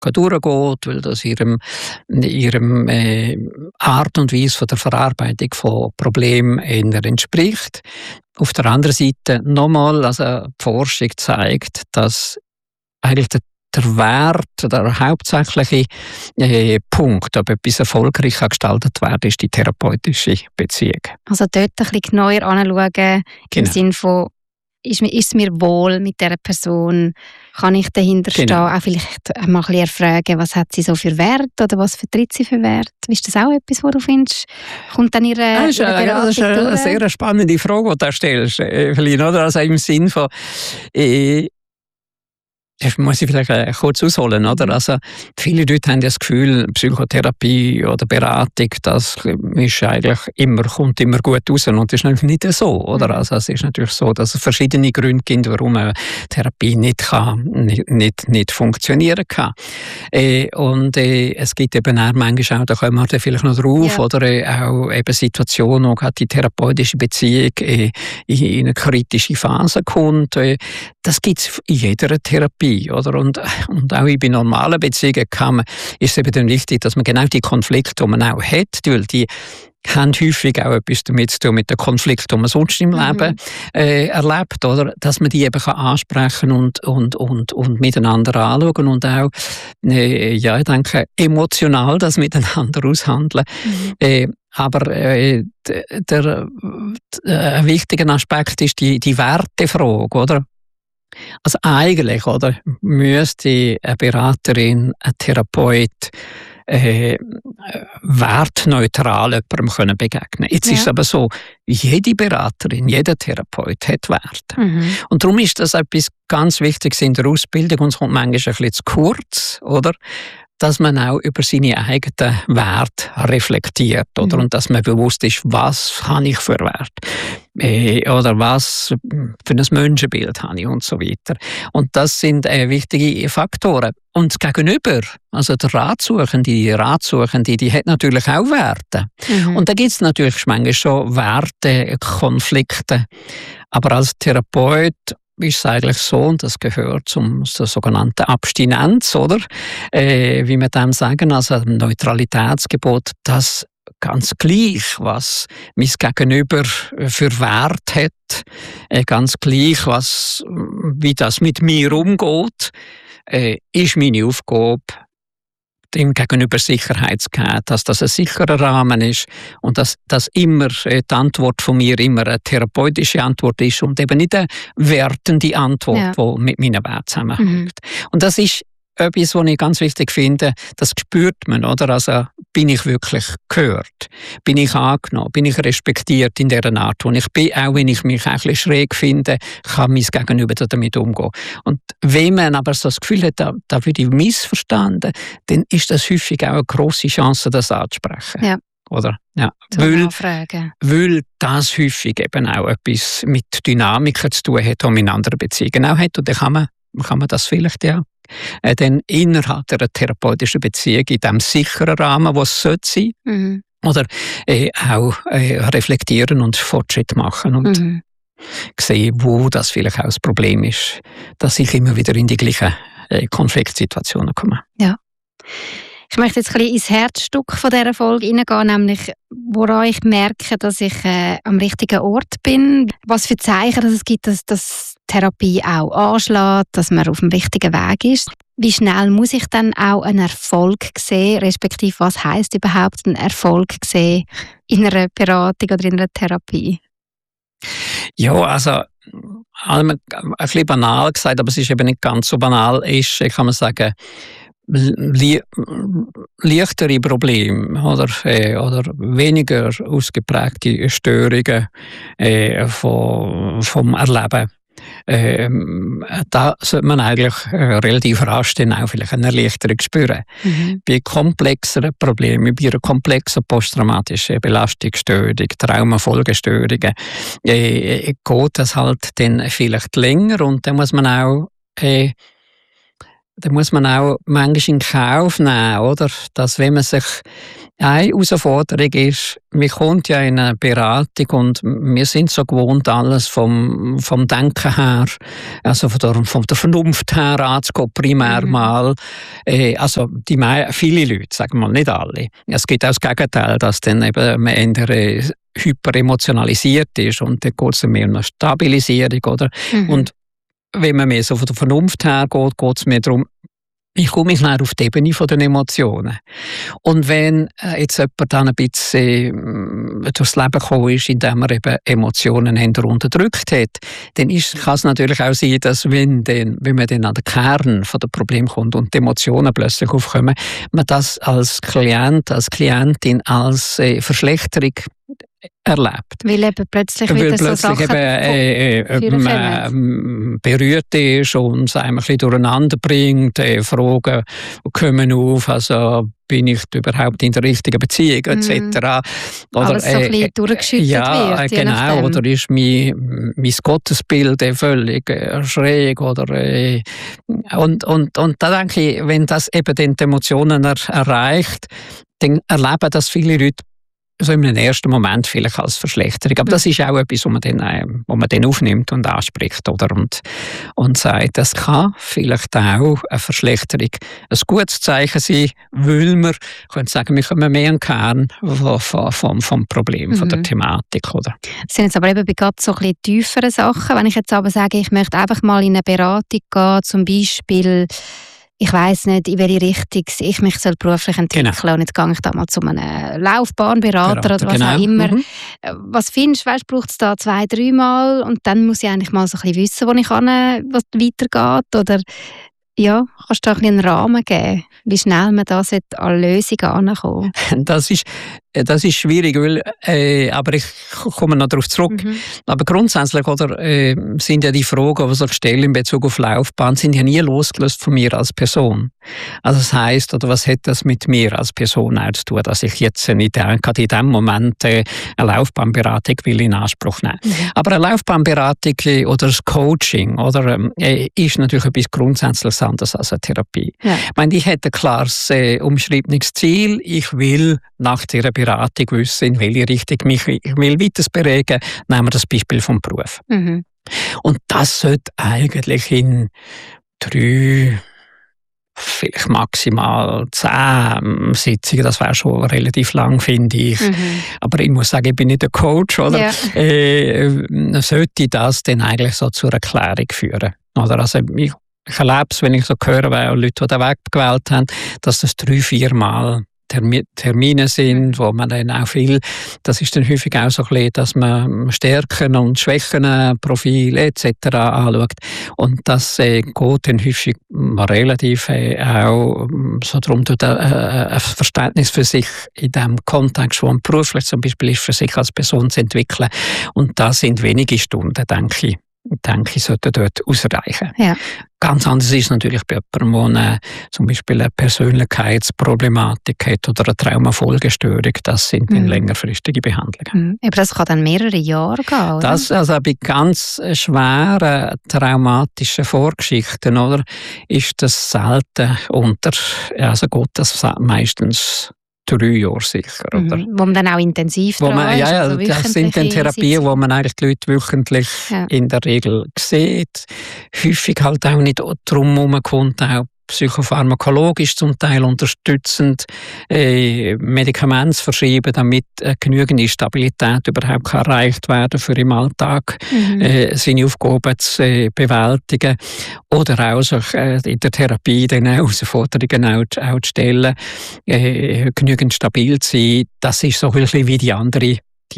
durchgeht, weil das ihrem Art und Weise von der Verarbeitung von Problemen eher entspricht. Auf der anderen Seite nochmal, also die Forschung zeigt, dass eigentlich der Wert, der hauptsächliche Punkt, ob etwas erfolgreich gestaltet werden, ist die therapeutische Beziehung. Also dort ein bisschen genauer anschauen, im Sinne von, ist es mir wohl mit dieser Person, kann ich dahinter stehen, auch vielleicht mal ein bisschen erfragen, was hat sie so für Wert oder was vertritt sie für Wert? Ist das auch etwas, was du findest, kommt dann ihre Beratung das ist eine sehr spannende Frage, die du stellst, Evelyn, oder? Also im Sinn von, das muss ich vielleicht kurz ausholen, oder? Also, viele Leute haben das Gefühl, Psychotherapie oder Beratung, das ist eigentlich kommt immer gut raus. Und das ist natürlich nicht so, oder? Also, es ist natürlich so, dass es verschiedene Gründe gibt, warum eine Therapie nicht funktionieren kann. Und es gibt eben auch manchmal auch, da kommen wir dann vielleicht noch drauf, oder auch eben Situationen, wo gerade die therapeutische Beziehung in eine kritische Phase kommt. Das gibt es in jeder Therapie. Oder? Und auch bei normalen Beziehungen ist es eben dann wichtig, dass man genau die Konflikte, die man auch hat, weil die haben häufig auch etwas damit zu tun mit den Konflikten, die man sonst im Leben erlebt, oder? Dass man die eben ansprechen und miteinander anschauen und auch, ich denke, emotional das miteinander aushandeln. Aber ein wichtiger Aspekt ist die Wertefrage, oder? Also eigentlich, oder, müsste eine Beraterin, ein Therapeut wertneutral jemandem begegnen. Jetzt ist es aber so, jede Beraterin, jeder Therapeut hat Werte. Und darum ist das etwas ganz Wichtiges in der Ausbildung und es kommt manchmal ein bisschen zu kurz, oder? Dass man auch über seine eigenen Werte reflektiert, oder? Und dass man bewusst ist, was habe ich für Werte? Oder was für ein Menschenbild habe ich und so weiter. Und das sind wichtige Faktoren. Und das Gegenüber, also der Ratsuchende, die hat natürlich auch Werte. Und da gibt es natürlich manchmal schon Wertekonflikte. Aber als Therapeut ist es eigentlich so, und das gehört zur sogenannten Abstinenz, oder? Wie wir dem sagen, also ein Neutralitätsgebot, dass ganz gleich, was mein Gegenüber für Wert hat, ganz gleich, wie das mit mir umgeht, ist meine Aufgabe, dem Gegenüber Sicherheit zu geben, dass das ein sicherer Rahmen ist und dass immer die Antwort von mir immer eine therapeutische Antwort ist und eben nicht eine wertende Antwort, die mit meinen Werten zusammenhängt. Und das ist etwas, was ich ganz wichtig finde, das spürt man, oder? Also, bin ich wirklich gehört? Bin ich angenommen? Bin ich respektiert in der Art, wo ich bin? Auch wenn ich mich ein bisschen schräg finde, kann mein Gegenüber damit umgehen. Und wenn man aber so das Gefühl hat, da würde ich missverstanden, dann ist das häufig auch eine grosse Chance, das anzusprechen. Ja. Oder? Ja. Weil das häufig eben auch etwas mit Dynamiken zu tun hat, die man in anderen Beziehungen auch hat. Und dann kann man das vielleicht dann innerhalb der therapeutischen Beziehung in diesem sicheren Rahmen, was es sein sollte, oder auch reflektieren und Fortschritt machen und sehen, wo das vielleicht auch das Problem ist, dass ich immer wieder in die gleichen Konfliktsituationen komme. Ja. Ich möchte jetzt ein bisschen ins Herzstück von dieser Folge hineingehen, nämlich woran ich merke, dass ich am richtigen Ort bin. Was für Zeichen es gibt, dass Therapie auch anschlägt, dass man auf dem richtigen Weg ist. Wie schnell muss ich dann auch einen Erfolg sehen, respektive was heisst überhaupt ein Erfolg sehen in einer Beratung oder in einer Therapie? Ja, also ein bisschen banal gesagt, aber es ist eben nicht ganz so banal, kann man sagen, leichtere Probleme oder weniger ausgeprägte Störungen vom Erleben. Da sollte man eigentlich relativ rasch dann auch vielleicht eine Erleichterung spüren. Bei komplexeren Problemen, bei einer komplexen posttraumatischen Belastungsstörung, Traumafolgestörungen, geht das halt dann vielleicht länger und dann muss man auch manchmal in Kauf nehmen, oder? Dass wenn man sich Eine Herausforderung ist, man kommt ja in eine Beratung und wir sind so gewohnt, alles vom Denken her, also von der Vernunft her anzugehen, primär mal. Also viele Leute, sagen wir mal, nicht alle. Es gibt auch das Gegenteil, dass dann eben man eher hyperemotionalisiert ist und dann geht es mehr um eine Stabilisierung. Oder? Und wenn man mehr so von der Vernunft her geht es mehr darum, ich komme mehr auf die Ebene der Emotionen. Und wenn jetzt jemand dann ein bisschen durchs Leben gekommen ist, indem er eben Emotionen eher unterdrückt hat, dann kann es natürlich auch sein, dass wenn man dann an den Kern der Probleme kommt und die Emotionen plötzlich aufkommen, man das als Klient, als Klientin als Verschlechterung erlebt. Weil eben plötzlich wieder so Sachen berührt ist und es einem ein bisschen durcheinander bringt. Fragen kommen auf, also bin ich überhaupt in der richtigen Beziehung etc. Oder, alles so ein bisschen durchgeschüttet wird. Genau. Oder ist mein Gottesbild völlig schräg. Oder, und da denke ich, wenn das eben die Emotionen erreicht, dann erleben das viele Leute so in einem ersten Moment vielleicht als Verschlechterung. Aber das ist auch etwas, was man dann aufnimmt und anspricht. Oder? Und sagt, das kann vielleicht auch eine Verschlechterung ein gutes Zeichen sein, weil wir können sagen, wir kommen mehr an den Kern vom Problem, von der Thematik. Oder? Das sind jetzt aber eben bei gerade so ein bisschen tieferen Sachen. Wenn ich jetzt aber sage, ich möchte einfach mal in eine Beratung gehen, zum Beispiel, ich weiss nicht, in welche Richtung ich mich beruflich entwickeln soll. Und jetzt gehe ich da mal zu einem Laufbahnberater oder was auch immer. Was findest du, braucht es da 2-3 Mal und dann muss ich eigentlich mal so ein bisschen wissen, wo ich was weitergeht? Oder ja, kannst du da ein bisschen einen Rahmen geben, wie schnell man da an Lösungen herankommt? Das ist schwierig, weil, aber ich komme noch darauf zurück. Aber grundsätzlich sind ja die Fragen, die ich stelle in Bezug auf Laufbahn, sind ja nie losgelöst von mir als Person. Also das heisst, oder was hat das mit mir als Person auch zu tun, dass ich jetzt nicht gerade in diesem Moment eine Laufbahnberatung will in Anspruch nehmen. Aber eine Laufbahnberatung oder das Coaching oder, ist natürlich etwas grundsätzlich anderes als eine Therapie. Ja. Ich meine, ich hätte ein klares umschriebenes Ziel. Ich will nach dieser Beratung wissen, in welche Richtung ich will weiterbewegen. Nehmen wir das Beispiel vom Beruf. Und das sollte eigentlich in 3, vielleicht maximal 10 Sitzungen, das wäre schon relativ lang, finde ich. Aber ich muss sagen, ich bin nicht der Coach, oder? Ja. Sollte das dann eigentlich so zur Erklärung führen? Oder? Also ich erlebe es, wenn ich so höre, weil Leute, die den Weg gewählt haben, dass das 3-4 Mal Termine sind, wo man dann auch viel, das ist dann häufig auch so ein bisschen, dass man Stärken und Schwächen, Profile etc. anschaut. Und das geht dann häufig relativ auch so darum, ein Verständnis für sich in dem Kontext, wo man beruflich zum Beispiel ist, für sich als Person zu entwickeln. Und das sind wenige Stunden, denke ich, sollte dort ausreichen. Ja. Ganz anders ist es natürlich bei jemandem, der zum Beispiel eine Persönlichkeitsproblematik hat oder eine Traumafolgestörung. Das sind dann längerfristige Behandlungen. Aber das kann dann mehrere Jahre gehen, oder? Das, also bei ganz schweren traumatischen Vorgeschichten, oder, ist das selten also geht das meistens 3 Jahre sicher. Oder? Wo man dann auch intensiv dran ist. Ja, also das sind dann Therapien, wo man eigentlich die Leute wöchentlich in der Regel sieht. Häufig halt auch nicht drum herum kommt, auch psychopharmakologisch zum Teil unterstützend Medikamente zu verschreiben, damit genügend Stabilität überhaupt erreicht werden für im Alltag seine Aufgaben zu bewältigen. Oder auch sich in der Therapie dann Herausforderungen auch zu stellen, genügend stabil zu sein. Das ist so ein bisschen wie die andere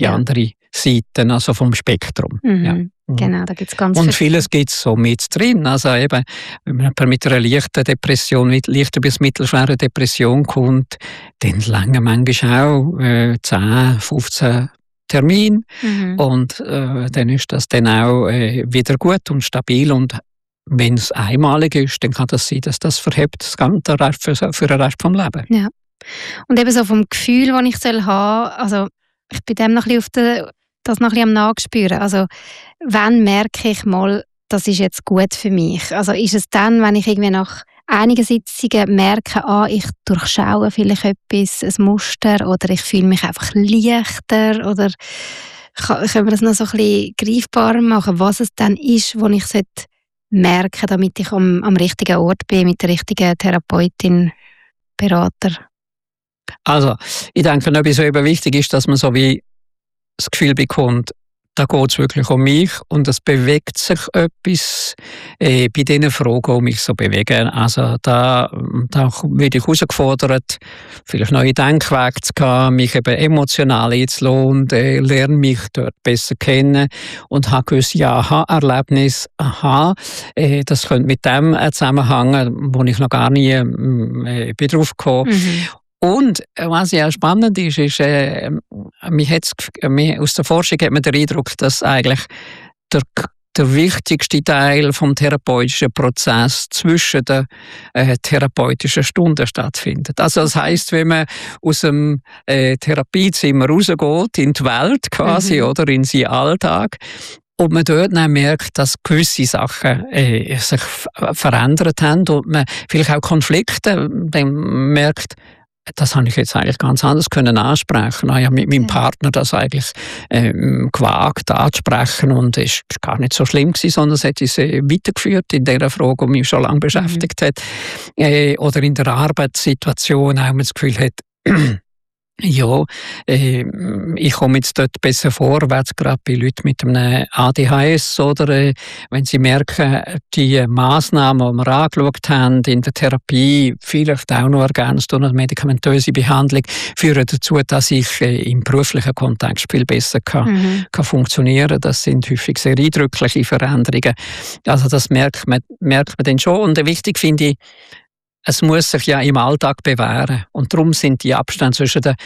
Seite, also vom Spektrum. Ja. Genau, da gibt's ganz und vieles gibt es so mit drin. Also eben, wenn man mit einer leichten Depression, leichter bis mittelschweren Depression kommt, dann lange manchmal auch 10, 15 Termine. Und dann ist das dann auch wieder gut und stabil. Und wenn es einmalig ist, dann kann das sein, dass das verhebt das Ganze für den Rest vom Leben. Ja. Und eben so vom Gefühl, das ich haben soll, also ich bin dem noch ein bisschen das noch ein bisschen am Nachspüren. Also, wann merke ich mal, das ist jetzt gut für mich? Also, ist es dann, wenn ich irgendwie nach einige Sitzungen merken, ich durchschaue vielleicht etwas, ein Muster, oder ich fühle mich einfach leichter, oder können wir das noch so ein bisschen greifbarer machen, was es dann ist, wo ich merken sollte, damit ich am richtigen Ort bin, mit der richtigen Therapeutin, Berater? Also, ich denke, etwas, was eben wichtig ist, dass man so wie das Gefühl bekommt, da geht es wirklich um mich und es bewegt sich etwas bei diesen Fragen, die mich so bewegen. Also da werde ich herausgefordert, vielleicht neue Denkwege zu gehen, mich eben emotional einzulassen und lerne mich dort besser kennen und habe gewisse Aha-Erlebnisse. Das könnte mit dem zusammenhängen, wo ich noch gar nie bin drauf gekommen. Und was ja spannend ist, aus der Forschung hat man den Eindruck, dass eigentlich der wichtigste Teil vom therapeutischen Prozess zwischen den therapeutischen Stunden stattfindet. Also das heisst, wenn man aus dem Therapiezimmer rausgeht in die Welt quasi, oder in seinen Alltag, und man dort dann merkt, dass gewisse Sachen sich verändert haben und man vielleicht auch Konflikte dann merkt, das habe ich jetzt eigentlich ganz anders können ansprechen. Ich habe mit meinem Partner das eigentlich gewagt anzusprechen und es war gar nicht so schlimm gewesen, sondern es hat uns weitergeführt in dieser Frage, die mich schon lange beschäftigt hat. Oder in der Arbeitssituation auch man das Gefühl hat, ja, ich komme jetzt dort besser vorwärts, gerade bei Leuten mit einem ADHS, oder wenn sie merken, die Massnahmen, die wir angeschaut haben in der Therapie, vielleicht auch noch ergänzt durch eine medikamentöse Behandlung, führen dazu, dass ich im beruflichen Kontext viel besser kann funktionieren. Das sind häufig sehr eindrückliche Veränderungen. Also das merkt man dann schon. Und wichtig finde ich, es muss sich ja im Alltag bewähren. Und darum sind die Abstände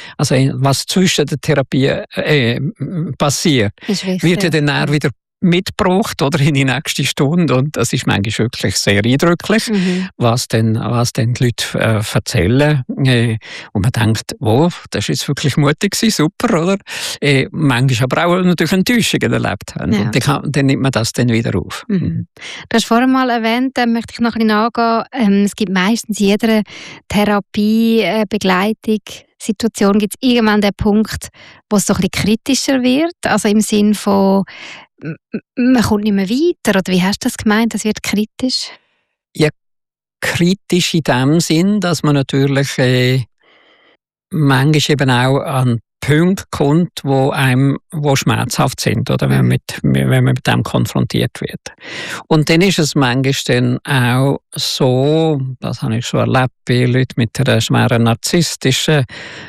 was zwischen den Therapien passiert, wird ja dann wieder mitgebracht oder in die nächste Stunde. Und das ist manchmal wirklich sehr eindrücklich, was dann die Leute erzählen. Und man denkt, das ist jetzt wirklich mutig gewesen, super, oder? Manchmal aber auch natürlich Enttäuschungen erlebt haben. Ja. Und dann nimmt man das dann wieder auf. Du hast vorhin mal erwähnt, möchte ich noch ein bisschen nachgehen. Es gibt meistens in jeder Therapiebegleitung Situation gibt es irgendwann den Punkt, wo es so ein bisschen kritischer wird, also im Sinn von man kommt nicht mehr weiter, oder wie hast du das gemeint, das wird kritisch? Ja, kritisch in dem Sinn, dass man natürlich manchmal eben auch an Punkte kommt, wo schmerzhaft sind, oder wenn man mit dem konfrontiert wird. Und dann ist es manchmal dann auch so, das habe ich schon erlebt bei Leuten mit einer schweren narzisstischen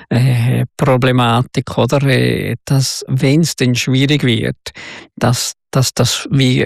Problematik, oder, dass, wenn es dann schwierig wird, dass das wie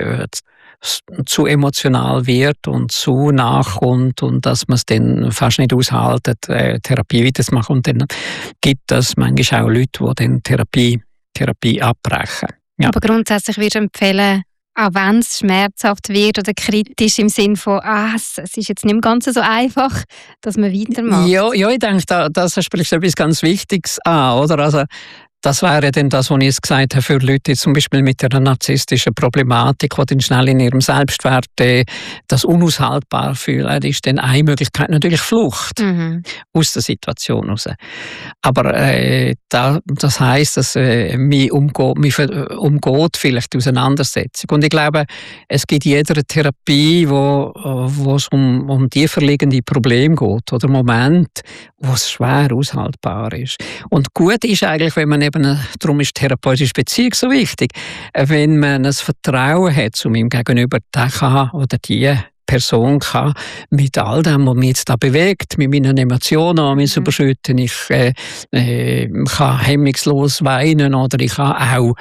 zu emotional wird und zu nachkommt und dass man es dann fast nicht aushalten, Therapie weiterzumachen. Und dann gibt es manchmal auch Leute, die dann Therapie abbrechen. Ja. Aber grundsätzlich würdest du empfehlen, auch wenn es schmerzhaft wird oder kritisch im Sinne von, es ist jetzt nicht mehr ganz so einfach, dass man weitermacht? Ja, ich denke, das spricht etwas ganz Wichtiges an, oder? Also, das wäre dann das, was ich jetzt gesagt habe, für Leute zum Beispiel mit einer narzisstischen Problematik, die dann schnell in ihrem Selbstwert das unaushaltbar fühlen, ist dann eine Möglichkeit natürlich Flucht aus der Situation raus. Aber das heisst, dass mich umgeht vielleicht die Auseinandersetzung. Und ich glaube, es gibt in jeder Therapie, wo es um tiefer liegende Probleme geht oder Momente, wo es schwer aushaltbar ist. Und gut ist eigentlich, wenn man darum ist die therapeutische Beziehung so wichtig, wenn man ein Vertrauen hat zu meinem Gegenüber, der kann oder die Person kann mit all dem, was mich jetzt da bewegt, mit meinen Emotionen mich überschütten. Ich kann hemmungslos weinen oder ich kann auch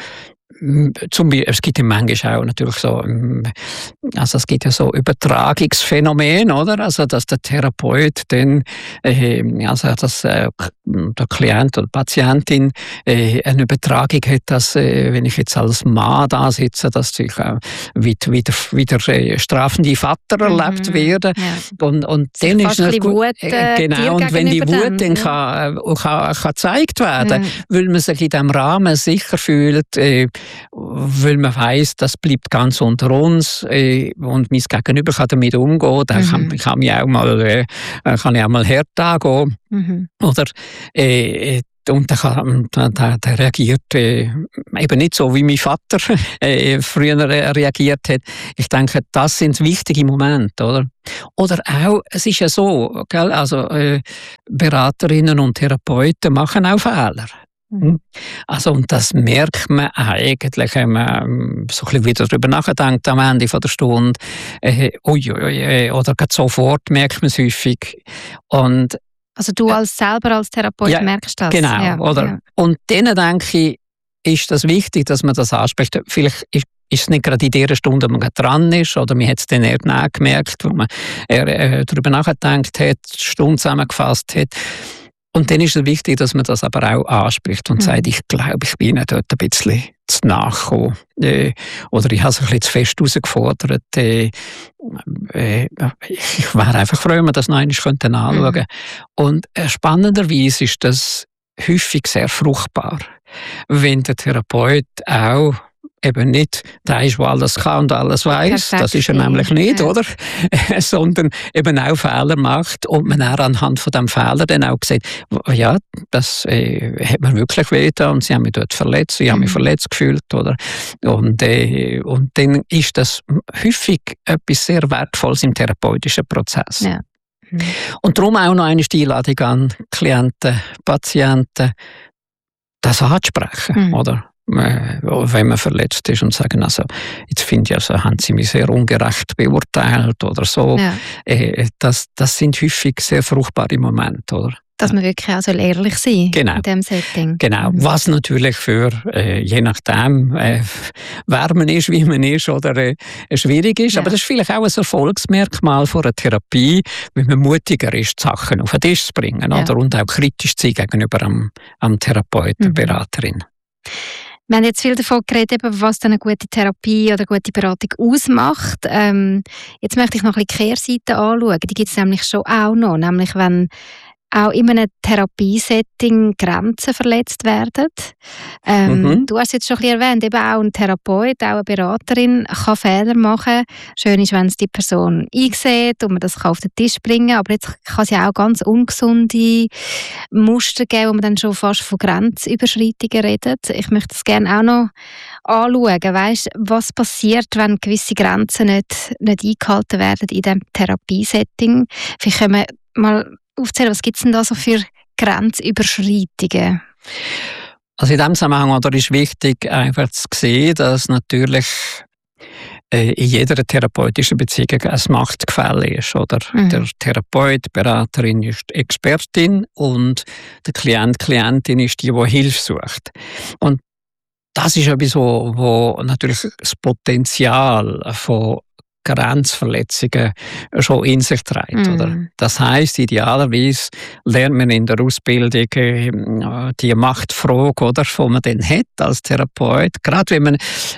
es gibt ja manchmal auch natürlich so, also es gibt ja so Übertragungsphänomene, oder? Also dass der Therapeut dann, dass der Klient oder die Patientin eine Übertragung hat, dass wenn ich jetzt als Mann da sitze, dass ich wieder strafende Vater erlebt werde. Ja. Und dann ist es gut. Wut, genau, und wenn die Wut dann kann gezeigt werden, weil man sich in diesem Rahmen sicher fühlt, weil man weiss, das bleibt ganz unter uns und mein Gegenüber kann damit umgehen. Dann kann ich auch mal hart angehen. Oder und der reagiert eben nicht so, wie mein Vater früher reagiert hat. Ich denke, das sind wichtige Momente, oder? Oder auch, es ist ja so, gell? Also Beraterinnen und Therapeuten machen auch Fehler. Also, und das merkt man eigentlich, wenn man so ein bisschen wieder darüber nachdenkt am Ende der Stunde. Oder gerade sofort merkt man es häufig. Und also du selber als Therapeut merkst das? Genau, ja, oder? Ja. Und denen denke ich, ist das wichtig, dass man das anspricht. Vielleicht ist es nicht gerade in der Stunde, wo man dran ist, oder man hat es dann eher gemerkt, wo man darüber nachgedacht hat, die Stunde zusammengefasst hat. Und dann ist es wichtig, dass man das aber auch anspricht und sagt, ich glaube, ich bin ihnen dort ein bisschen zu nachgekommen. Oder ich habe es ein bisschen zu fest herausgefordert. Ich wäre einfach froh, wenn wir das noch einmal anschauen könnten. Und spannenderweise ist das häufig sehr fruchtbar, wenn der Therapeut auch eben nicht der ist, der alles kann und alles weiss. Das ist er nämlich nicht, oder? Sondern eben auch Fehler macht und man auch anhand von diesem Fehler dann auch sieht, ja, das hat mir wirklich wehgetan und sie haben mich dort verletzt, ich habe mich verletzt gefühlt, oder? Und dann ist das häufig etwas sehr Wertvolles im therapeutischen Prozess. Ja. Und darum auch noch eine Einladung an Klienten, Patienten, das anzusprechen, oder? Wenn man verletzt ist und sagen, also, jetzt finde ich, also, haben sie mich sehr ungerecht beurteilt oder so. Ja. Das sind häufig sehr fruchtbare Momente, oder? Dass man wirklich auch ehrlich sein soll in diesem Setting. Genau, was natürlich für, je nachdem, wer man ist, wie man ist, oder schwierig ist. Aber das ist vielleicht auch ein Erfolgsmerkmal von einer Therapie, weil man mutiger ist, Sachen auf den Tisch zu bringen, oder? Und auch kritisch zu sein gegenüber am Therapeuten, Beraterin. Wir haben jetzt viel davon geredet, was dann eine gute Therapie oder eine gute Beratung ausmacht. Jetzt möchte ich noch ein bisschen die Kehrseite anschauen. Die gibt es nämlich schon auch noch. Nämlich, wenn auch in einem Therapiesetting Grenzen verletzt werden. Du hast es jetzt schon ein bisschen erwähnt, eben auch ein Therapeut, auch eine Beraterin kann Fehler machen. Schön ist, wenn es die Person einsieht und man das auf den Tisch bringen kann. Aber jetzt kann es ja auch ganz ungesunde Muster geben, wo man dann schon fast von Grenzüberschreitungen redet. Ich möchte es gerne auch noch anschauen. Weißt, was passiert, wenn gewisse Grenzen nicht eingehalten werden in diesem Therapiesetting? Vielleicht können wir mal aufzählen, was gibt es denn da so für Grenzüberschreitungen? Also in diesem Zusammenhang ist wichtig, einfach zu sehen, dass natürlich in jeder therapeutischen Beziehung ein Machtgefälle ist. Oder? Der Therapeut, die Beraterin ist die Expertin und der Klient, die Klientin ist die Hilfe sucht. Und das ist etwas, wo natürlich das Potenzial von Grenzverletzungen schon in sich trägt. Oder? Das heisst, idealerweise lernt man in der Ausbildung die Machtfrage, oder, die man dann hat als Therapeut. Gerade wenn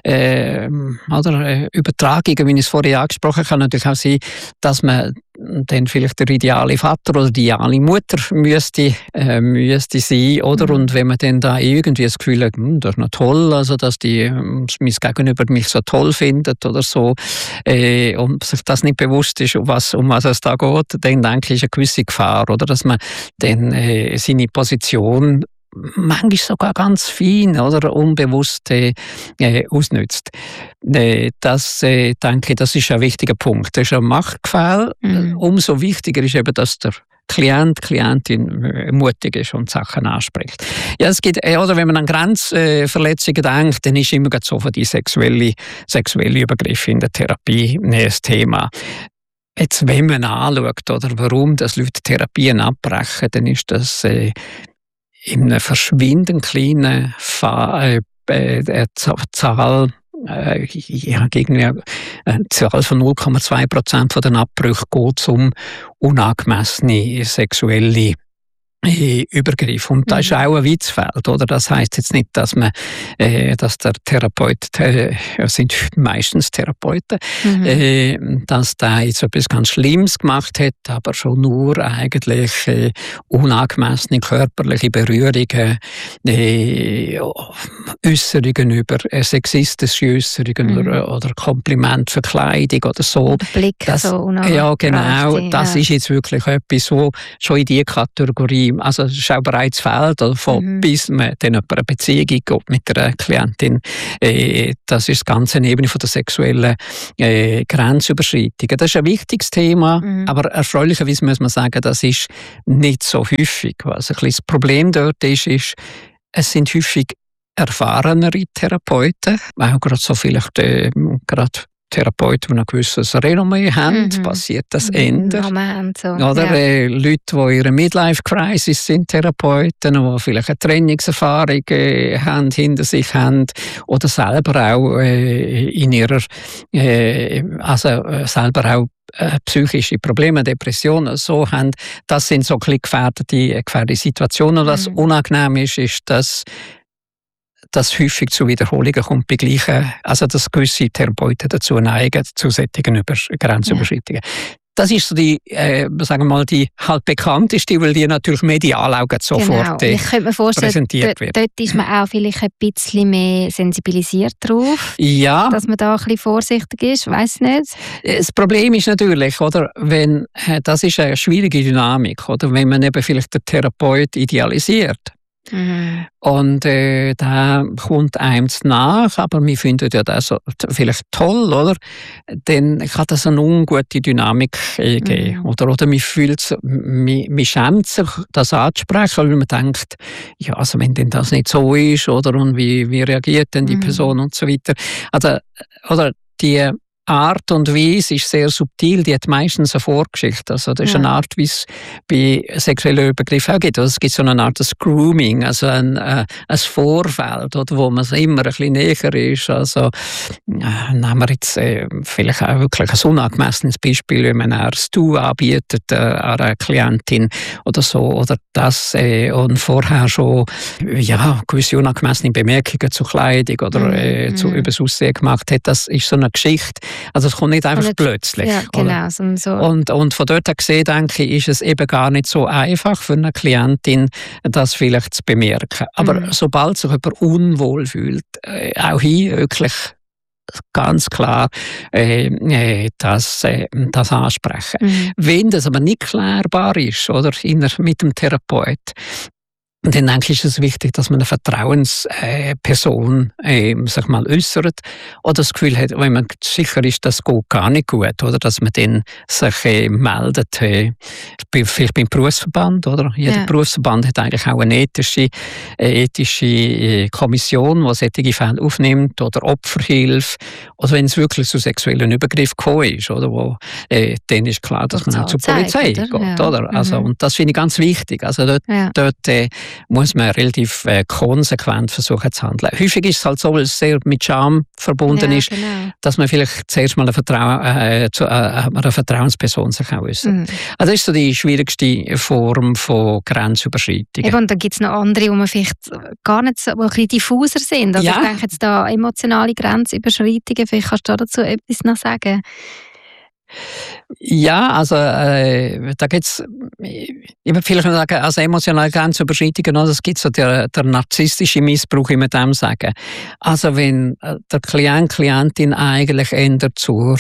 man Übertragungen, wie ich es vorhin angesprochen habe, kann natürlich auch sein, dass man dann vielleicht der ideale Vater oder die ideale Mutter müsste sein, oder? Und wenn man dann da irgendwie das Gefühl hat, das ist noch toll, also dass mein Gegenüber mich so toll findet oder so, und sich das nicht bewusst ist, um was es da geht, dann denke ich, ist eine gewisse Gefahr, oder? Dass man dann seine Position manchmal sogar ganz fein oder unbewusst ausnützt. Das denke ich, das ist ein wichtiger Punkt. Das ist ein Machtgefälle. Umso wichtiger ist eben, dass der Klient, Klientin mutig ist und Sachen anspricht. Ja, es gibt, oder wenn man an Grenzverletzungen denkt, dann ist immer so von die sexuelle Übergriffe in der Therapie ein Thema. Jetzt, wenn man anschaut, oder warum das Leute Therapien abbrechen, dann ist das in einer verschwindend kleinen Zahl, gegen eine Zahl von 0,2% von den Abbrüchen geht es um unangemessene sexuelle Übergriff. Und das ist auch ein Witzfeld, oder? Das heisst jetzt nicht, dass der Therapeut, sind meistens Therapeuten, dass der jetzt etwas ganz Schlimmes gemacht hat, aber schon nur eigentlich unangemessene körperliche Berührungen, Äußerungen über sexistische Äußerungen oder Kompliment für Kleidung oder so. Blick das, so ja, genau. Das ist jetzt wirklich etwas, so schon in diese Kategorie, also es ist auch bereits Feld, bis man dann eine Beziehung geht mit der Klientin. Das ist das ganze Ebene von der sexuellen Grenzüberschreitungen. Das ist ein wichtiges Thema, aber erfreulicherweise muss man sagen, das ist nicht so häufig. Was ein bisschen das Problem dort ist, es sind häufig erfahrenere Therapeuten, auch gerade so vielleicht gerade Therapeuten, die ein gewisses Renommee haben, passiert das ändert. So. Oder Leute, die in ihrer Midlife-Crisis sind, Therapeuten, die vielleicht eine Trainingserfahrung hinter sich haben oder selber auch in ihrer, selber auch psychische Probleme, Depressionen so haben. Das sind so ein bisschen gefährdete Situationen. Und was unangenehm ist, dass häufig zu Wiederholungen kommt bei gleichen, also dass gewisse Therapeuten dazu neigen, zu solchen Grenzüberschreitungen. Das ist so die, sagen wir mal, die halt bekannteste, weil die natürlich medial auch sofort ich könnte mir vorstellen, präsentiert wird. Dort ist man auch vielleicht ein bisschen mehr sensibilisiert drauf, dass man da ein bisschen vorsichtig ist, weiss nicht. Das Problem ist natürlich, oder, wenn, das ist eine schwierige Dynamik, oder, wenn man eben vielleicht den Therapeut idealisiert. Und da kommt einem nach, aber wir finden ja das so vielleicht toll, oder? Dann kann das eine ungute Dynamik geben. Oder man fühlt, man schämt sich, das anzusprechen, weil man denkt, ja, also wenn denn das nicht so ist, oder? Und wie reagiert denn die Person und so weiter. Also, oder die Art und Weise ist sehr subtil, die hat meistens eine Vorgeschichte. Also das ist eine Art, wie es bei sexuellen Übergriffen auch gibt. Also es gibt so eine Art Grooming, also ein Vorfeld, oder, wo man immer ein bisschen näher ist. Also nehmen wir jetzt vielleicht auch wirklich ein unangemessenes Beispiel, wenn man ein Du anbietet an einer Klientin oder so, oder das und vorher schon gewisse unangemessene Bemerkungen zur Kleidung oder über das Aussehen gemacht hat. Das ist so eine Geschichte. Also es kommt nicht einfach plötzlich. Ja, genau. So. Und von dort her gesehen, denke ich, ist es eben gar nicht so einfach für eine Klientin, das vielleicht zu bemerken. Aber sobald sich jemand unwohl fühlt, auch hier wirklich ganz klar das ansprechen. Wenn das aber nicht klärbar ist, oder, mit dem Therapeut, und dann denke ich, ist es wichtig, dass man eine Vertrauensperson sich mal äußert oder das Gefühl hat, wenn man sicher ist, das geht gar nicht gut, oder dass man dann sich meldet, vielleicht beim Berufsverband, oder? Jeder Berufsverband hat eigentlich auch eine ethische Kommission, die solche Fälle aufnimmt, oder Opferhilfe, oder wenn es wirklich zu sexuellen Übergriffen gekommen ist, oder dann ist klar, dass man auch zur Polizei geht, oder? Also, und das finde ich ganz wichtig. Also dort muss man relativ konsequent versuchen zu handeln. Häufig ist es halt so, weil es sehr mit Scham verbunden ist, dass man vielleicht zuerst mal zu einer Vertrauensperson sich auch äußert. Also das ist so die schwierigste Form von Grenzüberschreitungen. Eben, und dann gibt es noch andere, die man vielleicht gar nicht so, die ein bisschen diffuser sind. Also ich denke jetzt da emotionale Grenzüberschreitungen, vielleicht kannst du dazu etwas noch sagen. Ja, also da gibt's, ich würde vielleicht noch sagen, also emotionale Grenzüberschreitungen, also es gibt so der narzisstische Missbrauch, wie man dem sagen. Also wenn der Klientin eigentlich ändert zur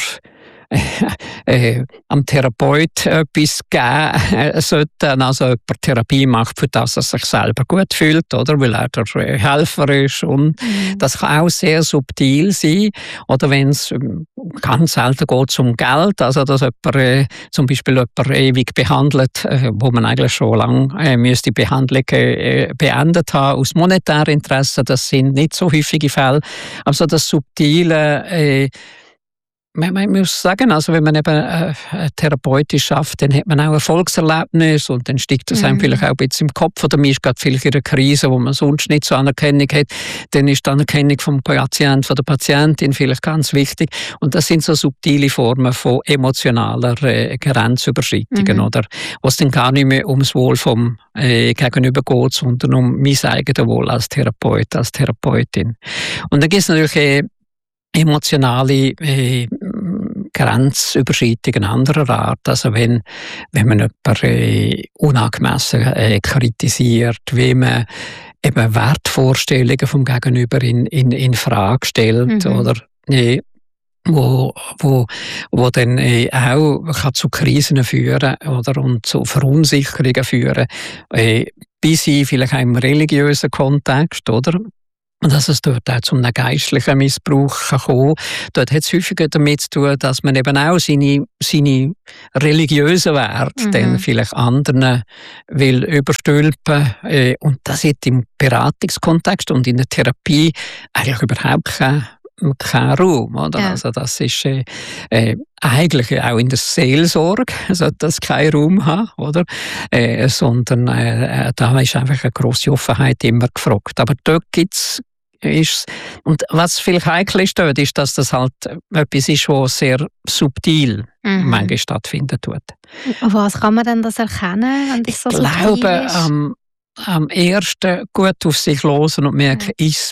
am Therapeut etwas geben sollte, also jemand Therapie macht, für das er sich selber gut fühlt, oder, weil er der Helfer ist. Und das kann auch sehr subtil sein. Oder wenn es ganz selten geht um Geld, also dass jemand zum Beispiel jemand ewig behandelt, wo man eigentlich schon lange müsste die Behandlung beendet haben, aus monetären Interessen, das sind nicht so häufige Fälle. Also das subtile man muss sagen, also wenn man eben therapeutisch schafft, dann hat man auch Erfolgserlebnis und dann steigt das einem vielleicht auch ein bisschen im Kopf. Oder man ist gerade vielleicht in einer Krise, wo man sonst nicht so Anerkennung hat. Dann ist die Anerkennung vom Patienten, von der Patientin vielleicht ganz wichtig. Und das sind so subtile Formen von emotionaler Grenzüberschreitungen, oder? Wo es dann gar nicht mehr ums Wohl vom Gegenüber geht, sondern um mein eigenes Wohl als Therapeut, als Therapeutin. Und dann gibt es natürlich emotionale Grenzüberschreitungen anderer Art. Also wenn man jemanden unangemessen kritisiert, wie man eben Wertvorstellungen vom Gegenüber in Frage stellt, oder wo dann auch kann zu Krisen führen, oder, und zu Verunsicherungen führen, bis in vielleicht einem religiösen Kontext, oder? Und dass es dort auch zu einem geistlichen Missbrauch kann kommen. Dort hat es häufiger damit zu tun, dass man eben auch seine religiösen Werte dann vielleicht anderen will überstülpen. Und das hat im Beratungskontext und in der Therapie eigentlich überhaupt kein Raum, oder? Ja. Also das ist eigentlich auch in der Seelsorge sollte das keinen Raum haben, oder? Sondern da ist einfach eine grosse Offenheit immer gefragt. Aber dort gibt's und was vielleicht heikel ist dort, ist, dass das halt etwas ist, was sehr subtil manchmal stattfinden tut. Auf was kann man denn das erkennen, wenn das so subtil ist? Ich glaube, am ersten gut auf sich hören und merken,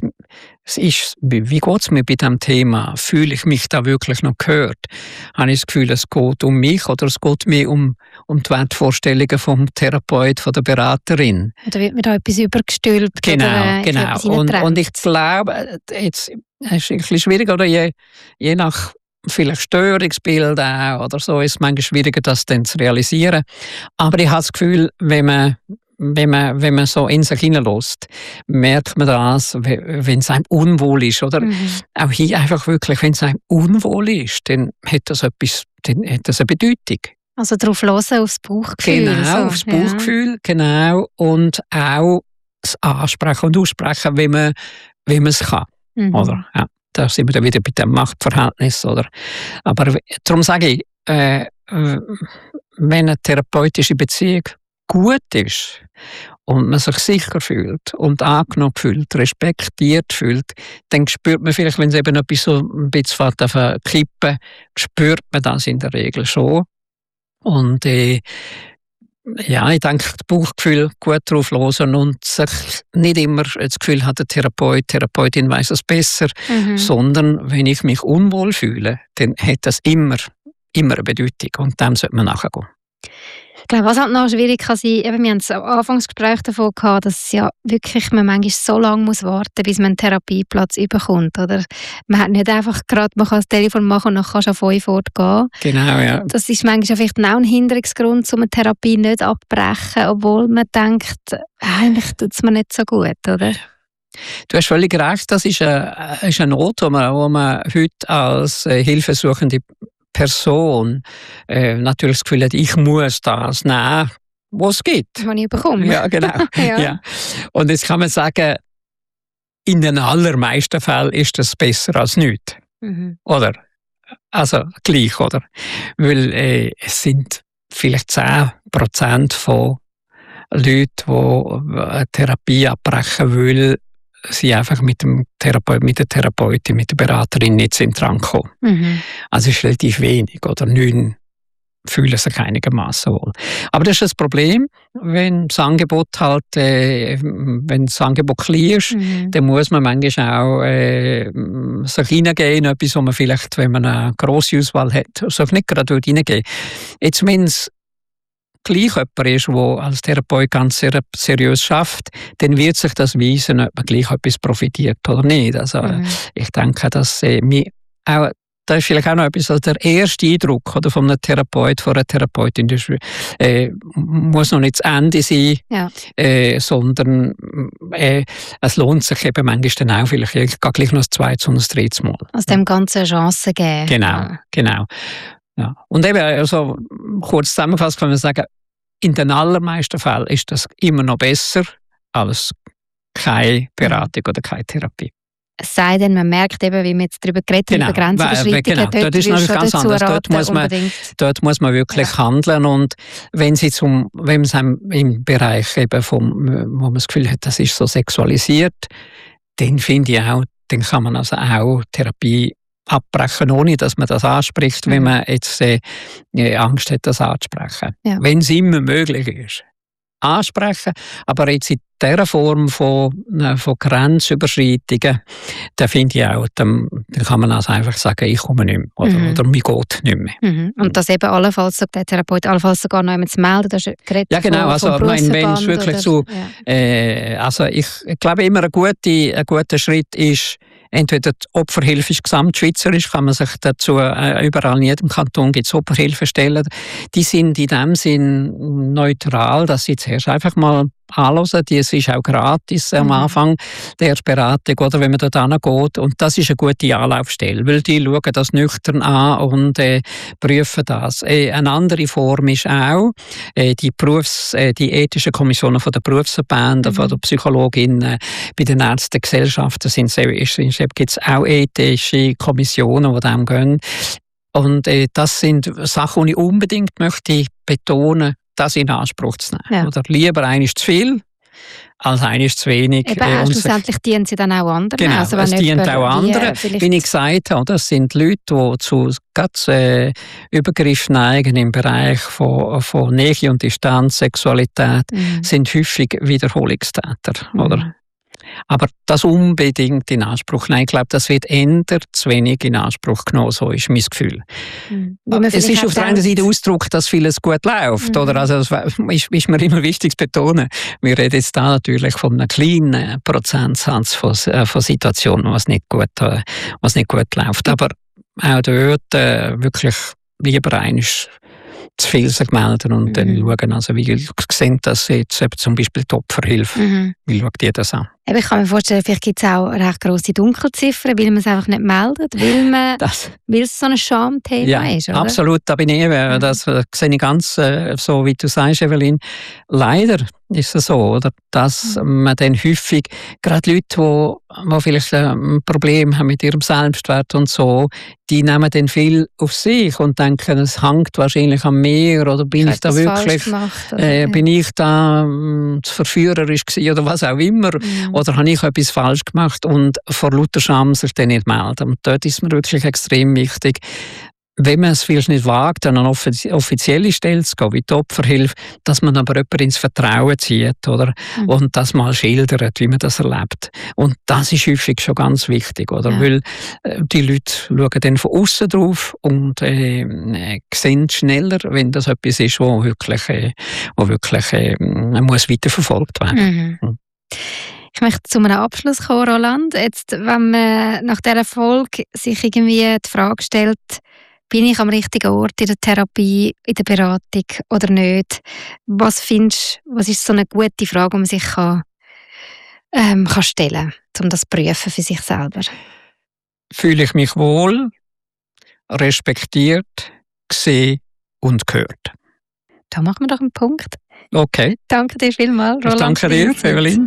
wie geht es mir bei diesem Thema? Fühle ich mich da wirklich noch gehört? Habe ich das Gefühl, es geht um mich oder es geht mir um die Wertvorstellungen vom Therapeut, von der Beraterin? Oder wird mir da etwas übergestülpt? Genau. Und ich glaube, jetzt ist es ein bisschen schwierig, oder je nach vielleicht Störungsbild auch oder so, ist es manchmal schwieriger, das dann zu realisieren. Aber ich habe das Gefühl, wenn man so in sich hineinlässt, merkt man das, wenn es einem unwohl ist, oder? Auch hier einfach wirklich, wenn es einem unwohl ist, dann hat das eine Bedeutung. Also darauf hören, aufs Bauchgefühl. Genau, aufs Bauchgefühl, genau. Und auch das Ansprechen und Aussprechen, wie man es kann. Oder? Ja, da sind wir dann wieder bei dem Machtverhältnis, oder? Aber darum sage ich, wenn eine therapeutische Beziehung gut ist und man sich sicher fühlt und angenommen fühlt, respektiert fühlt, dann spürt man vielleicht, wenn es eben etwas so ein bisschen kippen, spürt man das in der Regel schon. Und ja, ich denke, das Bauchgefühl gut drauf hören und sich nicht immer das Gefühl hat, der Therapeutin weiss es besser, sondern wenn ich mich unwohl fühle, dann hat das immer eine Bedeutung und dem sollte man nachgehen. Ich glaube, was halt noch schwierig kann sein, eben, wir haben es am Anfangsgespräch davon gehabt, dass ja wirklich man manchmal so lange muss warten, bis man einen Therapieplatz überkommt, oder? Man hat nicht einfach gerade, man kann das Telefon machen und dann kannst du an 5 Uhr gehen. Genau, ja. Das ist manchmal vielleicht auch ein Hinderungsgrund, um eine Therapie nicht abbrechen, obwohl man denkt, eigentlich tut es mir nicht so gut, oder? Du hast völlig recht, das ist eine Not, wo man heute als hilfesuchende Person natürlich das Gefühl hat, ich muss das nehmen, was es gibt. Was ich bekomme. Ja, genau. ja. Und jetzt kann man sagen, in den allermeisten Fällen ist das besser als nichts. Oder? Also gleich, oder? Weil es sind vielleicht 10% von Leuten, die eine Therapie abbrechen wollen, sie einfach mit dem Therapeut, mit der Therapeutin, mit der Beraterin nicht dran gekommen. Also es ist relativ wenig, oder 9 fühlen sich einigermaßen wohl. Aber das ist das Problem, wenn das Angebot halt, wenn das Angebot klein ist, dann muss man manchmal auch sich hineingehen in etwas, wo man vielleicht, wenn man eine grosse Auswahl hat, sich nicht gerade hineingehen. Jetzt, wenn es gleich jemand ist, der als Therapeut ganz seriös schafft, dann wird sich das weisen, ob man gleich etwas profitiert oder nicht. Also ich denke, dass da ist vielleicht auch noch etwas, also der erste Eindruck oder von einem Therapeut, von einer Therapeutin, das muss noch nicht das Ende sein, sondern es lohnt sich eben manchmal dann auch vielleicht gleich noch das zweite und das dritte Mal. Also dem Ganzen eine Chance geben. Genau. Ja. Und eben, also, kurz zusammengefasst kann man sagen, in den allermeisten Fällen ist das immer noch besser als keine Beratung oder keine Therapie. Es sei denn, man merkt eben, wie wir jetzt darüber geredet haben, über Grenzüberschreitungen, dort ist natürlich ganz anders. Dort muss man wirklich handeln. Und wenn es im Bereich eben wo man das Gefühl hat, das ist so sexualisiert, dann finde ich auch, dann kann man also auch Therapie abbrechen, ohne dass man das anspricht, wenn man jetzt Angst hat, das anzusprechen. Ja. Wenn es immer möglich ist. Ansprechen, aber jetzt in dieser Form von Grenzüberschreitungen, da finde ich auch, dann kann man also einfach sagen, ich komme nicht mehr oder mir geht nicht mehr. Mhm. Und das eben allenfalls, der Therapeut allenfalls sogar noch jemand zu melden, das ist ja genau, also wenn es wirklich also ich glaube immer ein guter Schritt ist, entweder die Opferhilfe ist gesamtschweizerisch, kann man sich dazu überall in jedem Kanton gibt es Opferhilfestellen. Die sind in dem Sinn neutral, dass sie zuerst einfach mal anhören. Es ist auch gratis am Anfang der Beratung, oder wenn man dort hingeht. Und das ist eine gute Anlaufstelle, weil die schauen das nüchtern an und prüfen das. Eine andere Form ist auch die ethischen Kommissionen von der Berufsverbände, von der Psychologinnen, bei den Ärztegesellschaften gibt es auch ethische Kommissionen, die dem gehen. Und das sind Sachen, die ich unbedingt möchte betonen, das in Anspruch zu nehmen. Ja. Oder lieber eines zu viel, als eines zu wenig. Eben, schlussendlich dienen sie dann auch anderen. Genau, also, es dient auch anderen. Wie ich gesagt habe, das sind Leute, die zu ganz Übergriffen neigen im Bereich von Nähe und Distanz, Sexualität, sind häufig Wiederholungstäter. Oder? Aber das unbedingt in Anspruch nehmen, ich glaube, das wird eher zu wenig in Anspruch genommen, so ist mein Gefühl. Es ist auf der einen Seite Ausdruck, dass vieles gut läuft, oder? Also das ist mir immer wichtig zu betonen. Wir reden jetzt da natürlich von einem kleinen Prozentsatz von Situationen, was nicht gut läuft. Aber auch dort wirklich lieber eines zu viel sich melden und dann schauen, also wie sehen das jetzt zum Beispiel die Opferhilfe, wie schaut die das an? Ich kann mir vorstellen, vielleicht gibt es auch recht grosse Dunkelziffern, weil man es einfach nicht meldet, weil es so ein Schamthema ist, oder? Absolut, da bin ich eben, das sehe ich ganz so, wie du sagst, Evelyn. Leider ist es so, oder, dass man dann häufig, gerade Leute, die vielleicht ein Problem haben mit ihrem Selbstwert und so, die nehmen dann viel auf sich und denken, es hängt wahrscheinlich an mir, oder bin ich da wirklich, bin ich da zu verführerisch gewesen, oder was auch immer. Oder habe ich etwas falsch gemacht und vor lauter Scham sich dann nicht melden. Und dort ist mir wirklich extrem wichtig, wenn man es vielleicht nicht wagt, an eine offizielle Stelle zu gehen, wie die Opferhilfe, dass man aber jemanden ins Vertrauen zieht, oder? Und das mal schildert, wie man das erlebt. Und das ist häufig schon ganz wichtig, oder? Ja. Weil die Leute schauen dann von außen drauf und sehen schneller, wenn das etwas ist, wo wirklich muss weiterverfolgt werden. Ich möchte zu einem Abschluss kommen, Roland. Jetzt, wenn man nach dieser Folge sich irgendwie die Frage stellt, bin ich am richtigen Ort in der Therapie, in der Beratung oder nicht? Was findest du, was ist so eine gute Frage, die man sich kann stellen, um das zu prüfen für sich selber? Fühle ich mich wohl, respektiert, gesehen und gehört? Da machen wir doch einen Punkt. Okay. Danke dir vielmals, Roland. Ich danke dir, Evelyn.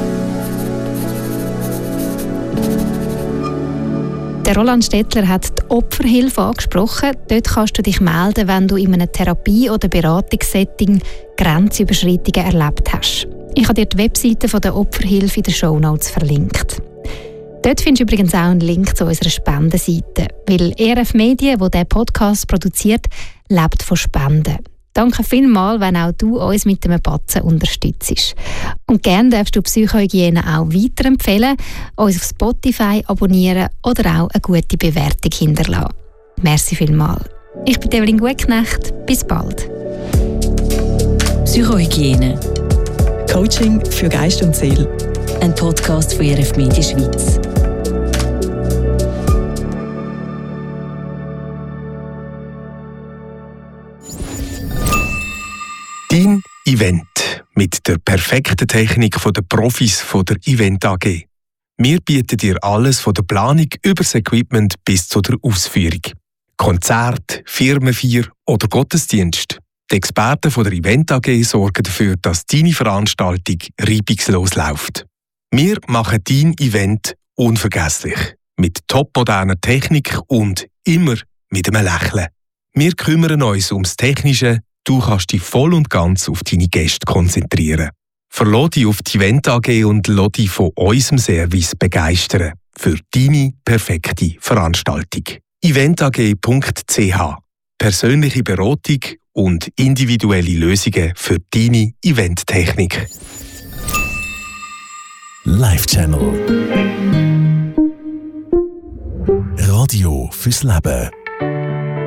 Der Roland Stettler hat die Opferhilfe angesprochen. Dort kannst du dich melden, wenn du in einem Therapie- oder Beratungssetting Grenzüberschreitungen erlebt hast. Ich habe dir die Webseite der Opferhilfe in den Shownotes verlinkt. Dort findest du übrigens auch einen Link zu unserer Spendenseite, weil ERF Medien, die diesen Podcast produziert, lebt von Spenden. Danke vielmals, wenn auch du uns mit einem Batzen unterstützt. Und gerne darfst du Psychohygiene auch weiterempfehlen, uns auf Spotify abonnieren oder auch eine gute Bewertung hinterlassen. Merci vielmals. Ich bin Evelyn Gutknecht. Bis bald. Psychohygiene. Coaching für Geist und Seele. Ein Podcast von ERF Medien Schweiz. Dein Event mit der perfekten Technik der Profis von der Event AG. Wir bieten dir alles von der Planung über das Equipment bis zu der Ausführung. Konzert, Firmenfeier oder Gottesdienst. Die Experten von der Event AG sorgen dafür, dass deine Veranstaltung reibungslos läuft. Wir machen dein Event unvergesslich. Mit topmoderner Technik und immer mit einem Lächeln. Wir kümmern uns ums Technische, du kannst dich voll und ganz auf deine Gäste konzentrieren. Verlass dich auf die Event AG und lass dich von unserem Service begeistern. Für deine perfekte Veranstaltung. eventag.ch. Persönliche Beratung und individuelle Lösungen für deine Eventtechnik. Live Channel. Radio fürs Leben.